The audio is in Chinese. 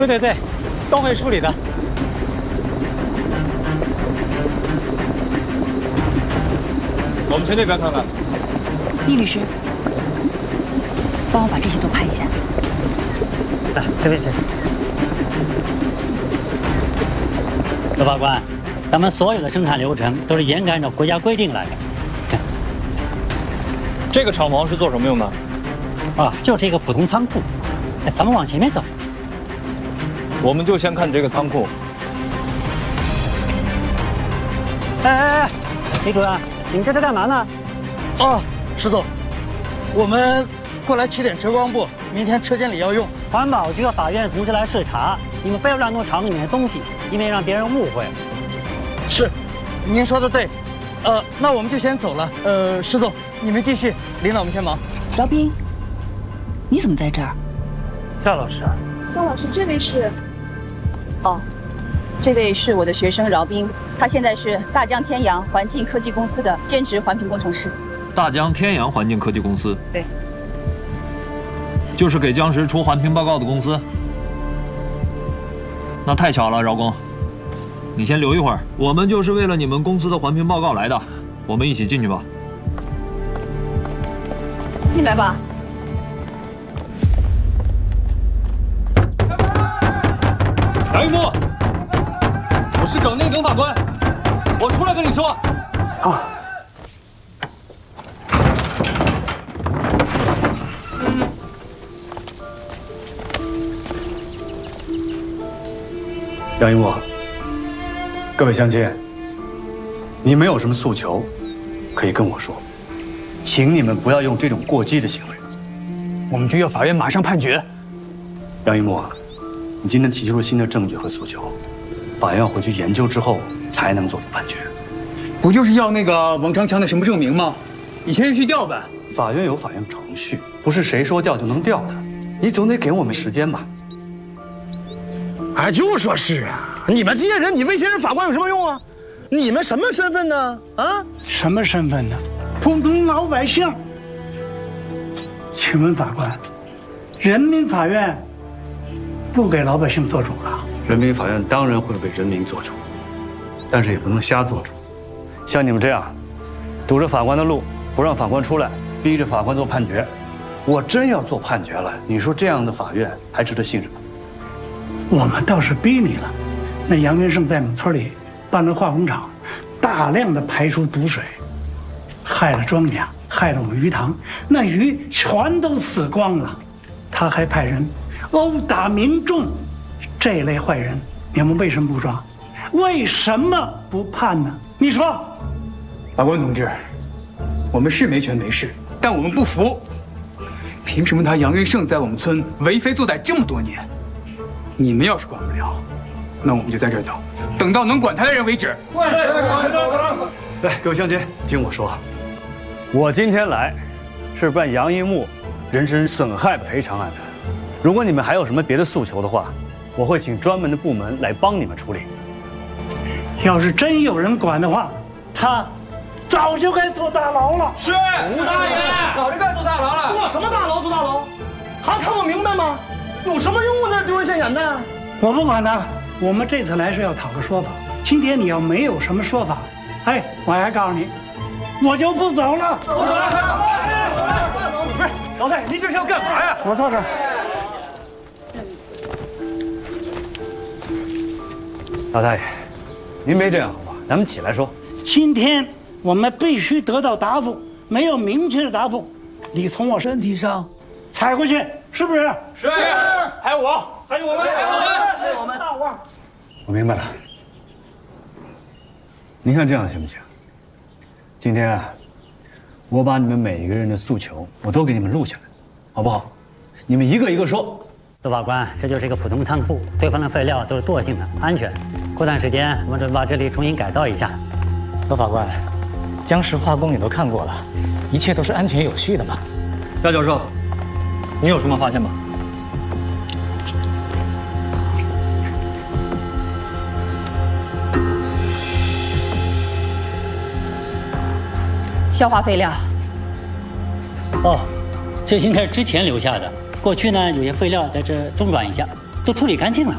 对，都会处理的。 我们去那边看看。 厉律师，帮我把这些都拍一下。 来，这边请。刘法官，咱们所有的生产流程都是严格按照国家规定来的。 这个厂房是做什么用的？ 啊，就是一个普通仓库。哎，咱们往前面走。 我们就先看这个仓库。 哎，李主任，你们这是干嘛呢？ 哦，石总，我们过来取点遮光布，明天车间里要用。 环保局和法院同时来视察，你们不要乱动厂里面的东西，以免让别人误会。 是，您说的对。那我们就先走了。石总，你们继续，领导我们先忙。 饶斌，你怎么在这儿？ 夏老师， 夏老师，这位是？ 哦，这位是我的学生饶斌，他现在是大江天阳环境科技公司的兼职环评工程师。 大江天阳环境科技公司。 对。 就是给江石出环评报告的公司。那太巧了，饶工，你先留一会儿，我们就是为了你们公司的环评报告来的，我们一起进去吧。 进来吧。 杨一木，我是耿内耿法官，我出来跟你说。 啊。 杨一木，各位乡亲，你们有什么诉求，可以跟我说，请你们不要用这种过激的行为。 我们就要法院马上判决。 杨一木，你今天提出了新的证据和诉求，法院要回去研究之后才能做出判决。 不就是要那个王长强的什么证明吗？以前就去调呗。 法院有法院程序，不是谁说调就能调的，你总得给我们时间吧。 哎，就说是啊，你们这些人，你威胁人法官有什么用啊？你们什么身份呢？啊？ 什么身份呢？普通老百姓。请问法官，人民法院不给老百姓做主了？ 人民法院当然会为人民做主，但是也不能瞎做主。像你们这样，堵着法官的路，不让法官出来，逼着法官做判决，我真要做判决了，你说这样的法院还值得信任吗？ 我们倒是逼你了。那杨元胜在我们村里办了化工厂，大量的排出毒水，害了庄稼，害了我们鱼塘，那鱼全都死光了。他还派人殴打民众，这类坏人，你们为什么不抓？为什么不判呢？你说， 法官同志，我们是没权没势，但我们不服。凭什么他杨元胜在我们村为非作歹这么多年？你们要是管不了，那我们就在这儿等到能管他的人为止。 来，各位乡亲，听我说，我今天来是办杨一木人身损害赔偿案的。如果你们还有什么别的诉求的话，我会请专门的部门来帮你们处理。 要是真有人管的话，他早就该坐大牢了。 是，吴大爷，早就该坐大牢了。坐什么大牢？坐大牢？还看不明白吗？有什么用啊？那丢人现眼的。 我不管他，我们这次来是要讨个说法。今天你要没有什么说法，哎，我还告诉你，我就不走了。 不是，老太，您这是要干嘛呀？ 我坐这儿。 老太爷，您别这样好吧？咱们起来说。 今天我们必须得到答复，没有明确的答复，你从我身体上踩回去，是不是？ 是。还有我， 还有我们， 还有我们，大腕。 我明白了。您看这样行不行？今天啊，我把你们每一个人的诉求，我都给你们录下来，好不好？你们一个一个说。 陆法官，这就是一个普通仓库，堆放的废料都是惰性的，安全。过段时间我们准备把这里重新改造一下。 罗法官，江石化工你都看过了，一切都是安全有序的嘛。 夏教授，你有什么发现吗？ 消化废料。 哦，这应该是之前留下的。过去呢，有些废料在这中转一下，都处理干净了。